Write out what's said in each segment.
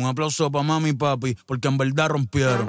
Un aplauso para mami y papi, porque en verdad rompieron.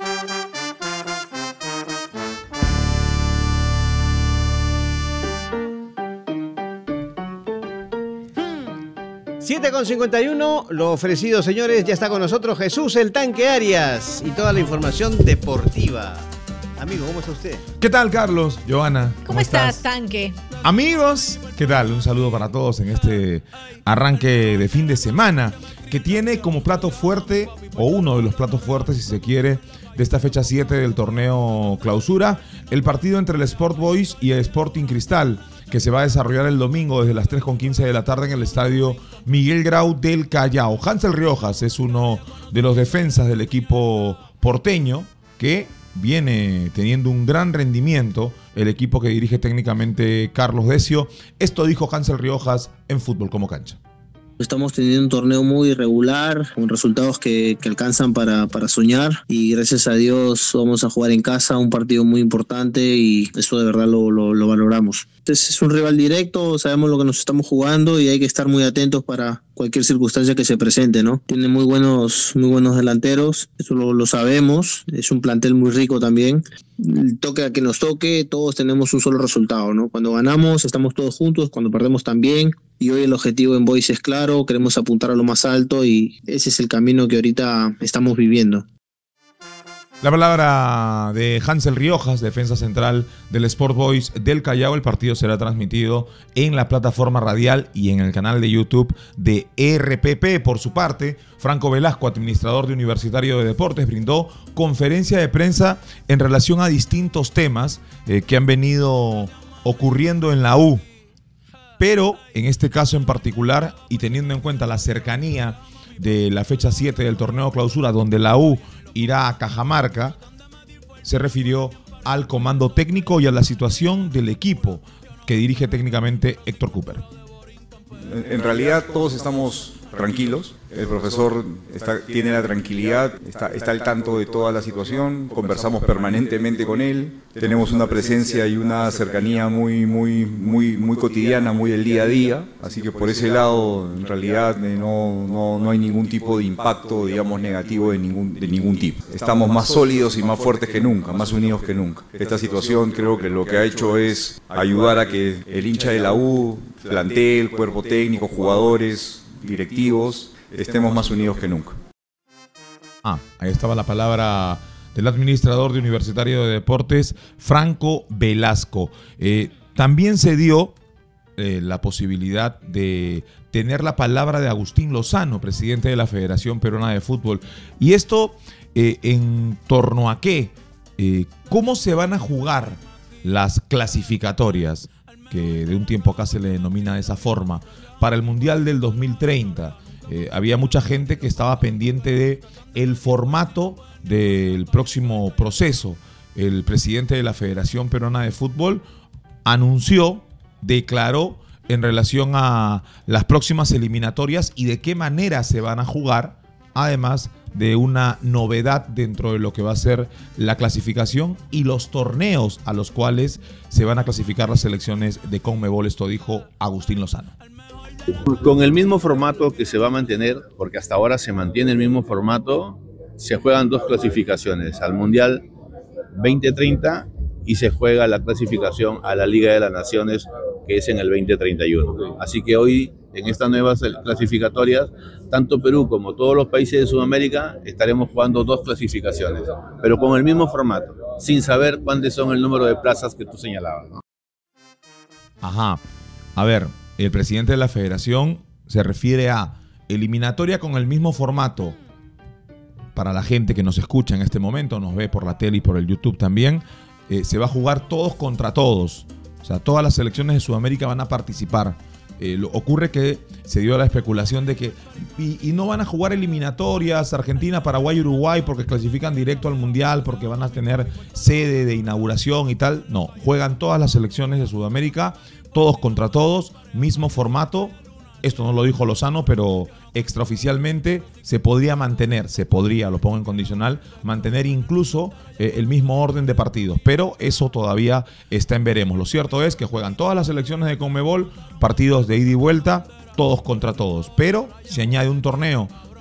Con 51, lo ofrecido, señores, ya está con nosotros Jesús el Tanque Arias y toda la información deportiva. Amigo, ¿cómo está usted? ¿Qué tal, Carlos? Johanna, ¿Cómo estás, Tanque? Amigos, ¿qué tal? Un saludo para todos en este arranque de fin de semana que tiene como plato fuerte, o uno de los platos fuertes, si se quiere, de esta fecha 7 del torneo Clausura, el partido entre el Sport Boys y el Sporting Cristal, que se va a desarrollar el domingo desde las 3:15 de la tarde en el estadio Miguel Grau del Callao. Hansel Riojas es uno de los defensas del equipo porteño que viene teniendo un gran rendimiento, el equipo que dirige técnicamente Carlos Decio. Esto dijo Hansel Riojas en Fútbol como Cancha. Estamos teniendo un torneo muy irregular, con resultados que alcanzan para soñar, y gracias a Dios vamos a jugar en casa un partido muy importante y eso de verdad lo valoramos. Es un rival directo, sabemos lo que nos estamos jugando y hay que estar muy atentos para cualquier circunstancia que se presente, ¿no? Tiene muy buenos delanteros, eso lo sabemos, es un plantel muy rico también. Toque a que nos toque, todos tenemos un solo resultado, ¿no? Cuando ganamos estamos todos juntos, cuando perdemos también, y hoy el objetivo en Boys es claro, queremos apuntar a lo más alto y ese es el camino que ahorita estamos viviendo. La palabra de Hansel Riojas, defensa central del Sport Boys del Callao. El partido será transmitido en la plataforma radial y en el canal de YouTube de RPP. Por su parte, Franco Velasco, administrador de Universitario de Deportes, brindó conferencia de prensa en relación a distintos temas que han venido ocurriendo en la U. Pero en este caso en particular, y teniendo en cuenta la cercanía de la fecha 7 del torneo Clausura, donde la U irá a Cajamarca, se refirió al comando técnico y a la situación del equipo que dirige técnicamente Héctor Cooper. En realidad todos estamos tranquilos. El profesor tiene la tranquilidad, está al tanto de toda la situación, conversamos permanentemente con él, tenemos una presencia y una cercanía muy cotidiana, muy del día a día, así que por ese lado en realidad no hay ningún tipo de impacto, digamos, negativo de ningún tipo. Estamos más sólidos y más fuertes que nunca, más unidos que nunca. Esta situación creo que lo que ha hecho es ayudar a que el hincha de la U, plantel, cuerpo técnico, jugadores, directivos, estemos más unidos que nunca. Ahí estaba la palabra del administrador de Universitario de Deportes, Franco Velasco. También se dio la posibilidad de tener la palabra de Agustín Lozano, presidente de la Federación Peruana de Fútbol. Y esto en torno a qué, cómo se van a jugar las clasificatorias, que de un tiempo acá se le denomina de esa forma, para el Mundial del 2030. Había mucha gente que estaba pendiente de el formato del próximo proceso. El presidente de la Federación Peruana de Fútbol anunció, declaró en relación a las próximas eliminatorias y de qué manera se van a jugar, además de una novedad dentro de lo que va a ser la clasificación y los torneos a los cuales se van a clasificar las selecciones de CONMEBOL. Esto dijo Agustín Lozano. Con el mismo formato que se va a mantener, porque hasta ahora se mantiene el mismo formato, se juegan dos clasificaciones, al Mundial 2030 y se juega la clasificación a la Liga de las Naciones, que es en el 2031. Así que hoy, en estas nuevas clasificatorias, tanto Perú como todos los países de Sudamérica estaremos jugando dos clasificaciones, pero con el mismo formato, sin saber cuántos son el número de plazas que tú señalabas, ¿no? Ajá. A ver, el presidente de la federación se refiere a eliminatoria con el mismo formato. Para la gente que nos escucha en este momento, nos ve por la tele y por el YouTube también, se va a jugar todos contra todos. O sea, todas las selecciones de Sudamérica van a participar. Ocurre que se dio la especulación de que y no van a jugar eliminatorias Argentina, Paraguay, Uruguay porque clasifican directo al Mundial, porque van a tener sede de inauguración y tal. No, juegan todas las selecciones de Sudamérica, todos contra todos, mismo formato. Esto no lo dijo Lozano, pero extraoficialmente se podría mantener, lo pongo en condicional, mantener incluso el mismo orden de partidos, pero eso todavía está en veremos. Lo cierto es que juegan todas las selecciones de CONMEBOL, partidos de ida y vuelta, todos contra todos, pero se añade un torneo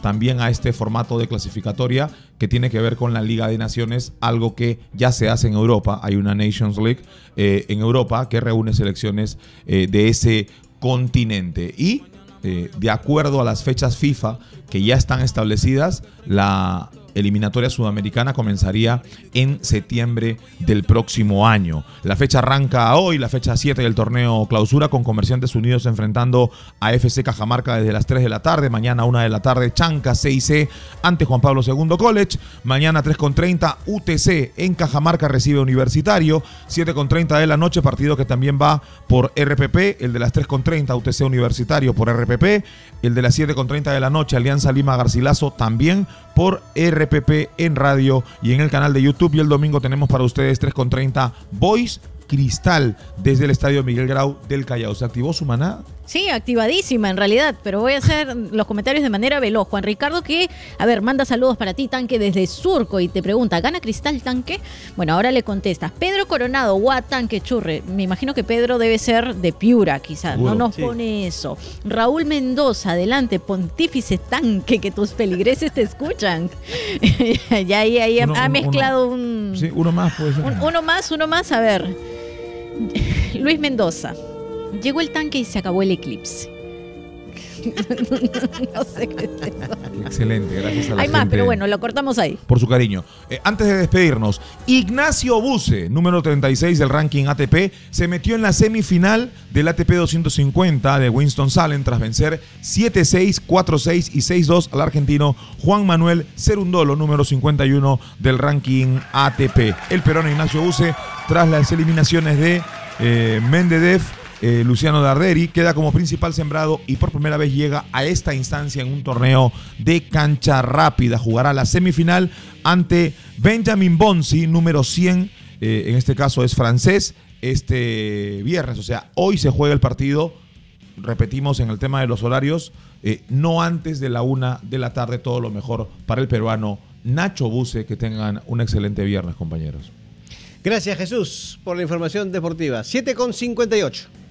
también a este formato de clasificatoria que tiene que ver con la Liga de Naciones, algo que ya se hace en Europa. Hay una Nations League en Europa que reúne selecciones de ese continente. Y de acuerdo a las fechas FIFA que ya están establecidas, la eliminatoria sudamericana comenzaría en septiembre del próximo año. La fecha arranca hoy, la fecha 7 del torneo clausura, con Comerciantes Unidos enfrentando a FC Cajamarca desde las 3 de la tarde. Mañana 1 de la tarde, Chanca CIC ante Juan Pablo II College. Mañana 3:30, UTC en Cajamarca recibe Universitario. 7:30 de la noche, partido que también va por RPP. El de las 3:30, UTC Universitario por RPP. El de las 7:30 de la noche, Alianza Lima Garcilaso también por RPP en radio y en el canal de YouTube. Y el domingo tenemos para ustedes 3:30 Boys Cristal desde el Estadio Miguel Grau del Callao. ¿Se activó su manada? Sí, activadísima en realidad, pero voy a hacer los comentarios de manera veloz. Juan Ricardo que, manda saludos para ti, Tanque, desde Surco, y te pregunta, ¿gana Cristal, Tanque? Bueno, ahora le contestas. Pedro Coronado, Tanque, churre. Me imagino que Pedro debe ser de Piura, quizás. No nos pone eso. Raúl Mendoza, adelante, Pontífice Tanque, que tus feligreses te escuchan. Ya ahí ha mezclado un... Sí, uno más puede ser. Uno más, a ver. Luis Mendoza. Llegó el tanque y se acabó el eclipse. No sé qué es eso. Excelente, gracias a la Hay más, gente pero bueno, lo cortamos ahí. por su cariño. Antes de despedirnos, Ignacio Buse, número 36 del ranking ATP, se metió en la semifinal del ATP 250 de Winston-Salem tras vencer 7-6, 4-6 y 6-2 al argentino Juan Manuel Cerundolo, número 51 del ranking ATP. El peruano Ignacio Buse, tras las eliminaciones de Medvedev, Luciano Darderi, queda como principal sembrado y por primera vez llega a esta instancia en un torneo de cancha rápida. Jugará la semifinal ante Benjamin Bonzi, número 100, en este caso es francés, este viernes. O sea, hoy se juega el partido, repetimos en el tema de los horarios, no antes de la 1 de la tarde. Todo lo mejor para el peruano Nacho Buse. Que tengan un excelente viernes, compañeros. Gracias, Jesús, por la información deportiva. 7:58.